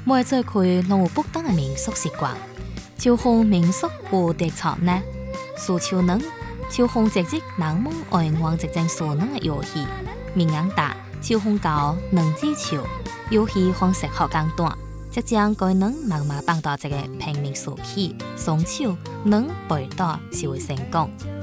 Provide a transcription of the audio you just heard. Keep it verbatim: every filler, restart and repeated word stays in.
每做开拢有不同嘅民俗习惯，秋风民俗有特长呢。数秋能，秋风节日人们爱玩一种数能嘅游戏，名扬大，秋风高，能之秋。游戏方式好简单，即将该能慢慢放到一个平面书起，双手能背到是会成功。